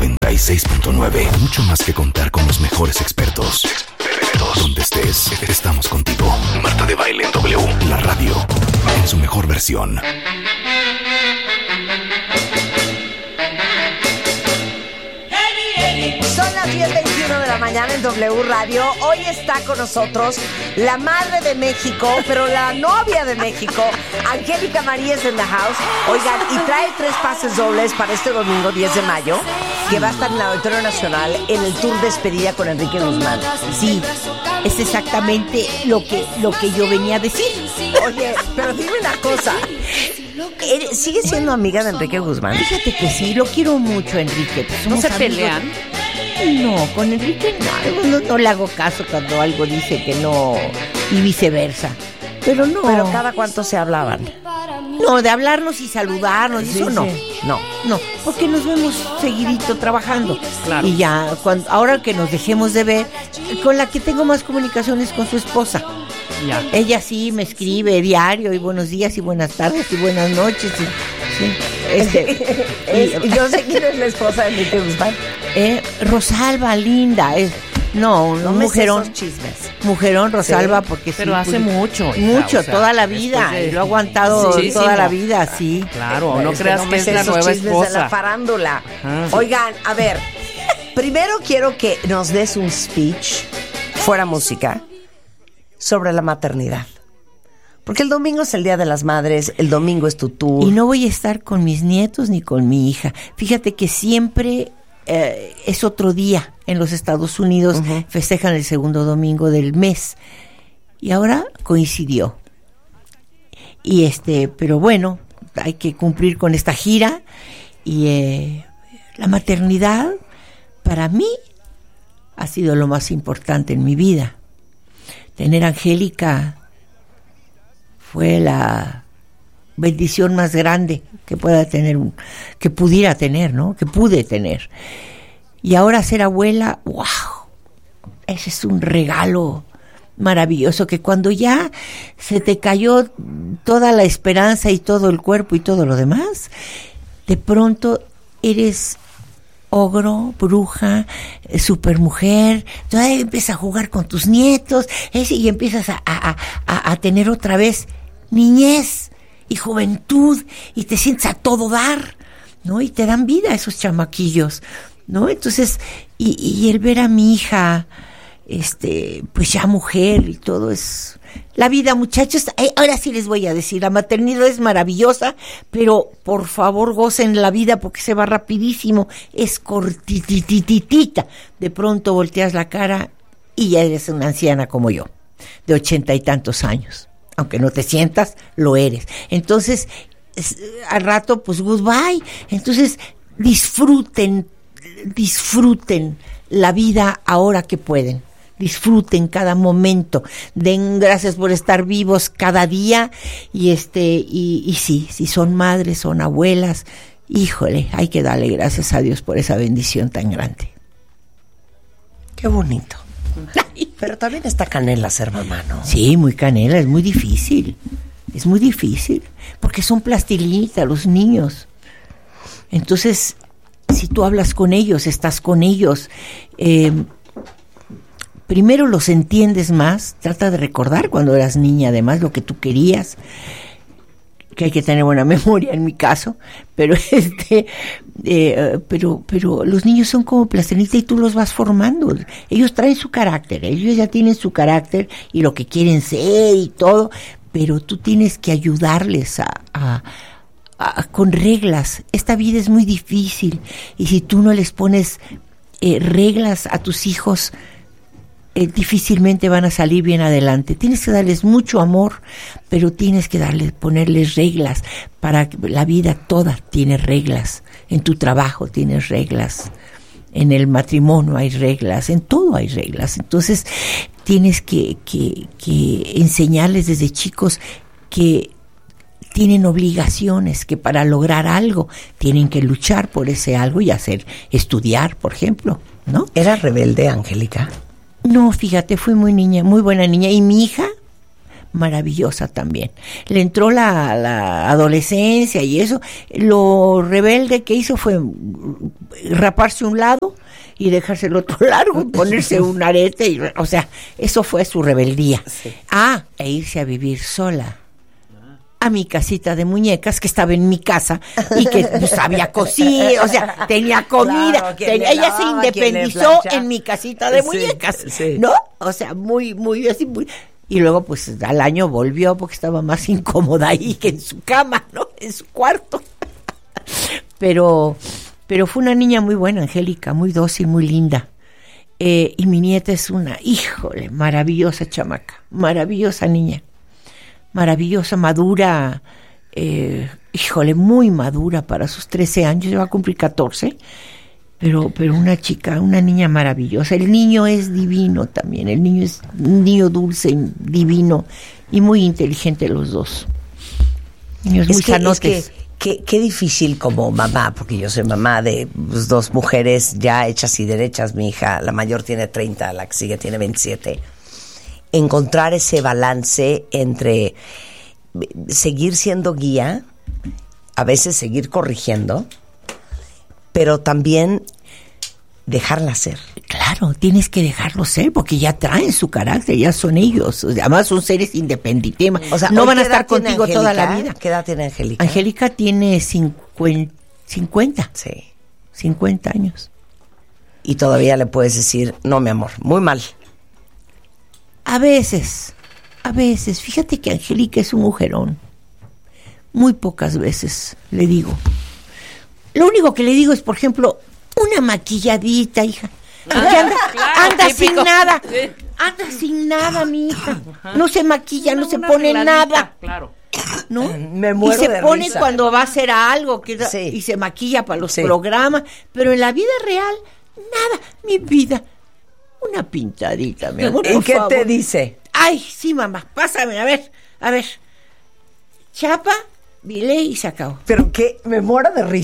96.9. Mucho más que contar con los mejores expertos. Donde estés, estamos contigo. Marta de Baile en W. La radio en su mejor versión. Son las 10:21 de la mañana en W Radio. Hoy está con nosotros la madre de México, pero la novia de México, Angélica María es en the house. Oigan, y trae 3 pases dobles para este domingo 10 de mayo, que va a estar en el Auditorio Nacional en el tour despedida con Enrique Guzmán. Sí, es exactamente lo que yo venía a decir. Oye, pero dime una cosa. ¿Sigues siendo amiga de Enrique Guzmán? Fíjate que sí, lo quiero mucho, Enrique. Pues ¿No se amigos. pelean? No, con Enrique no le hago caso cuando algo dice que no, y viceversa. Pero no. Pero cada cuánto se hablaban. No, de hablarnos y saludarnos, Sí, eso no. sí. No, porque nos vemos seguidito trabajando. Claro. Y ya, ahora que nos dejemos de ver, con la que tengo más comunicaciones con su esposa. Ya. Ella sí me escribe diario, y buenos días, y buenas tardes, y buenas noches. Yo sé quién es la esposa de Enrique Guzmán. Rosalba, linda. No, un mujerón. Esos chismes. Mujerón, Rosalba, Sí, porque pero sí, hace mucho. Mucho, o sea, toda la vida. después de- Lo ha aguantado Muchísimo. toda la vida, sí. Claro, no creas me que es sé la esos nueva chismes de la esposa. farándula. Ah. Oigan, a ver, primero quiero que nos des un speech, fuera música, sobre la maternidad. Porque el domingo es el Día de las Madres, el domingo es tu tour. Y no voy a estar con mis nietos ni con mi hija. Fíjate que siempre es otro día en los Estados Unidos. Uh-huh. Festejan el segundo domingo del mes. Y ahora coincidió. Y pero bueno, hay que cumplir con esta gira. Y la maternidad, para mí, ha sido lo más importante en mi vida. Tener a Angélica fue la bendición más grande que pudiera tener, ¿no? Que pude tener. Y ahora ser abuela, ¡wow! Ese es un regalo maravilloso, que cuando ya se te cayó toda la esperanza y todo el cuerpo y todo lo demás, de pronto eres ogro, bruja, supermujer, todavía empiezas a jugar con tus nietos, y empiezas a tener otra vez niñez y juventud, y te sientes a todo dar, ¿no? Y te dan vida esos chamaquillos, ¿no? Entonces, y el ver a mi hija, pues ya mujer y todo, es la vida, muchachos. Ahora sí les voy a decir, la maternidad es maravillosa, pero por favor gocen la vida porque se va rapidísimo, es cortitititita. De pronto volteas la cara y ya eres una anciana como yo, de 80 y tantos años. Aunque no te sientas, lo eres. Entonces, al rato, pues goodbye. Entonces, disfruten la vida ahora que pueden. Disfruten cada momento. Den gracias por estar vivos cada día. Y sí, si son madres, son abuelas, híjole, hay que darle gracias a Dios por esa bendición tan grande. Qué bonito. Pero también está canela ser mamá, ¿no? Sí, muy canela, es muy difícil. Es muy difícil, porque son plastilinitas los niños. Entonces, si tú hablas con ellos, estás con ellos, primero los entiendes más. Trata de recordar cuando eras niña, además, lo que tú querías, que hay que tener buena memoria en mi caso, pero pero los niños son como plastilina y tú los vas formando. Ellos traen su carácter, ellos ya tienen su carácter y lo que quieren ser y todo, pero tú tienes que ayudarles con reglas. Esta vida es muy difícil y si tú no les pones reglas a tus hijos, difícilmente van a salir bien adelante. Tienes que darles mucho amor, pero tienes que ponerles reglas. Para la vida toda tiene reglas. En tu trabajo tienes reglas. En el matrimonio hay reglas. En todo hay reglas. Entonces tienes que enseñarles desde chicos que tienen obligaciones, que para lograr algo tienen que luchar por ese algo y estudiar, por ejemplo, ¿no? ¿Era rebelde, Angélica? No, fíjate, fui muy buena niña. Y mi hija, maravillosa también. Le entró la adolescencia y eso. Lo rebelde que hizo fue raparse un lado y dejarse el otro largo y ponerse un arete. O sea, eso fue su rebeldía. Sí. E irse a vivir sola a mi casita de muñecas, que estaba en mi casa y que sabía cocinar, o sea, tenía comida. Claro, ella se independizó en mi casita de muñecas, ¿no? O sea, muy así, muy... Y luego, pues, al año volvió porque estaba más incómoda ahí que en su cama, ¿no? En su cuarto. Pero fue una niña muy buena, Angélica, muy dócil, muy linda. Y mi nieta es una, híjole, maravillosa chamaca, maravillosa niña. Maravillosa, madura, híjole, muy madura para sus 13 años, ya va a cumplir 14, pero una chica, una niña maravillosa. El niño es divino también, el niño es un niño dulce, divino y muy inteligente los dos. Niños muy sanotes. Qué difícil como mamá, porque yo soy mamá de dos mujeres ya hechas y derechas. Mi hija, la mayor tiene 30, la que sigue tiene 27. Encontrar ese balance entre seguir siendo guía, a veces seguir corrigiendo, pero también dejarla ser. Claro, tienes que dejarlo ser, porque ya traen su carácter, ya son ellos. Además son seres independientes. O sea, no van a estar contigo toda la vida. ¿Qué edad tiene Angélica? Angélica tiene 50. Sí. 50 años. Y todavía le puedes decir, no, mi amor, muy mal. A veces, fíjate que Angélica es un mujerón. Muy pocas veces le digo. Lo único que le digo es, por ejemplo, una maquilladita, hija. Porque anda sin nada. Sí. Anda sin nada, mi hija. No se maquilla, no se pone nada. Claro. ¿No? Me muero de risa. Y se pone cuando va a hacer algo y se maquilla para los programas. Pero en la vida real, nada. Mi vida. Una pintadita, mi amor. ¿En qué te dice? Ay, sí, mamá, pásame, a ver. Chapa, bilé y se acabó. Pero que me muero de risa.